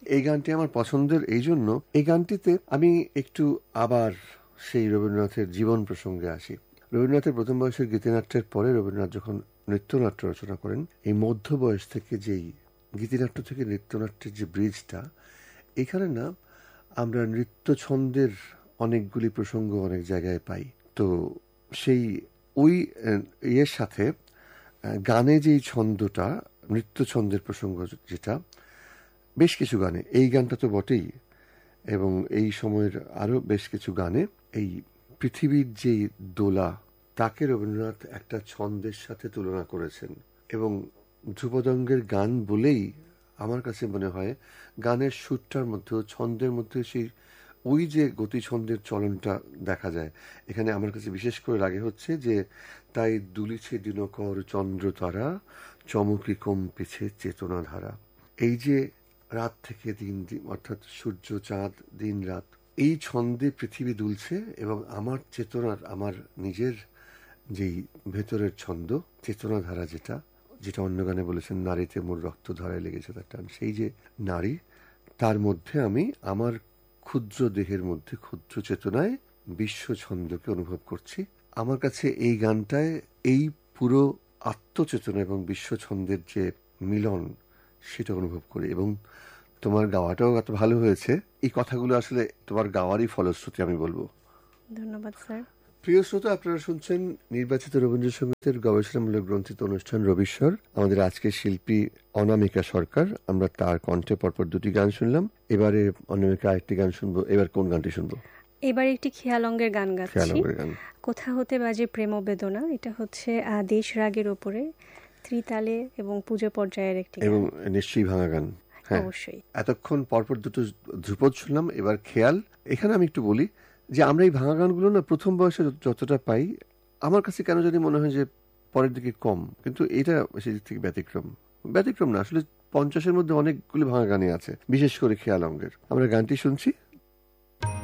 এই গানটি আমার পছন্দের এই জন্য, এই গানটিতে আমি একটু আবার সেই রবীন্দ্রনাথের জীবন প্রসঙ্গে আসি। রবীন্দ্রনাথের প্রথম বয়সের গীতিনাট্যের পরে রবীন্দ্রনাথ যখন নৃত্যনাট্য রচনা করেন, এই মধ্য বয়স থেকে যেই গীতিনাট্য থেকে নৃত্যনাট্যের যে ব্রিজটা, এখানে না আমরা নৃত্য ছন্দের অনেকগুলি প্রসঙ্গ অনেক জায়গায় পাই। তো সেই ওই ইয়ের সাথে গানে যেই ছন্দটা, নৃত্য ছন্দের প্রসঙ্গ যেটা বেশ কিছু গানে, এই গানটা তো বটেই, এবং এই সময়ের আরও বেশ কিছু গানে এই পৃথিবীর যে দোলা, তাকে রবীন্দ্রনাথ একটা ছন্দের সাথে তুলনা করেছেন। এবং ধ্রুপদঙ্গের গান বলেই আমার কাছে মনে হয় গানের সুরটার মধ্যেও, ছন্দের মধ্যে সেই ওই যে গতি ছন্দের চলনটা দেখা যায় এখানে। আমার কাছে বিশেষ করে লাগে হচ্ছে যে, তাই দুলিছে দিনকর চন্দ্র তারা, চমকি কম্পিছে চেতনা ধারা। এই যে রাত থেকে দিন, অর্থাৎ সূর্য চাঁদ দিন রাত, এই ছন্দে পৃথিবী দুলছে, এবং আমার চেতনার, আমার নিজের যেই ভেতরের ছন্দ, চেতনা ধারা, যেটা যেটা অন্য গানে বলেছেন, নারীতে মোর রক্ত ধারায় লেগেছে তার টান, সেই যে নারী, তার মধ্যে আমি আমার ক্ষুদ্র দেহের মধ্যে ক্ষুদ্র চেতনায় বিশ্ব ছন্দকে অনুভব করছি। আমার কাছে এই গানটায় এই পুরো আত্মচেতনা এবং বিশ্ব ছন্দের যে মিলন, সেটা অনুভব করি। এবং তোমার গাওয়াটাও এত ভালো হয়েছে, এই কথাগুলো আসলে তোমার গাওয়ারই ফলশ্রুতি আমি বলবো। ধন্যবাদ স্যার। প্রিয় শ্রোতা, আপনারা শুনছেন নির্বাচিত রবীন্দ্রসঙ্গীতের গবেষণামূলক গ্রন্থিত অনুষ্ঠান রবিশ্বর। আমাদের আজকের শিল্পী অনামিকা সরকার। আমরা তার কণ্ঠে পরপর দুটি গান শুনলাম। এবারে অনামিকা আরেকটি গান শুনবো। এবার কোন গানটি শুনবো? এবার একটি খেয়ালঙ্গের গান গাচ্ছি, খেয়ালঙ্গের গান। কোথা হতে বাজে প্রেম বেদনা। এটা হচ্ছে দেশ রাগের উপরে ত্রিতালে এবং পুজো পর্যায়ের একটি, এবং নিশ্চয়ই ভাঙা গান। হ্যাঁ, অবশ্যই। এতক্ষণ পরপর দুটো ধ্রুপদ শুনলাম, এবার খেয়াল। এখানে আমি একটু বলি যে আমরা এই ভাঙা গানগুলো না প্রথম বয়সে যতটা পাই, আমার কাছে কেন জানি মনে হয় যে পরের দিকে কম, কিন্তু এটা সেদিক থেকে ব্যতিক্রম না, আসলে 50-এর মধ্যে অনেকগুলি ভাঙা গানই আছে, বিশেষ করে খেয়াল অঙ্গের। আমরা গানটি শুনছি।